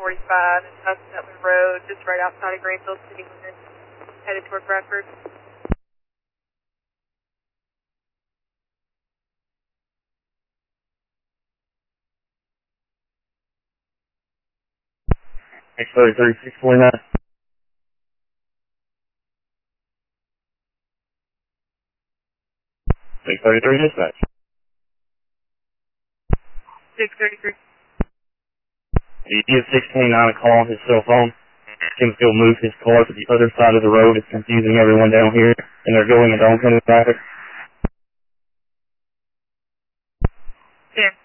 45 and Tusk Sutton Road, just right outside of Greenville City limits, headed toward Bradford. X33, 649. 633 dispatch. 633. He gives 629 a call on his cell phone. Can still move his car to the other side of the road. It's confusing everyone down here, and they're going into oncoming traffic. 10.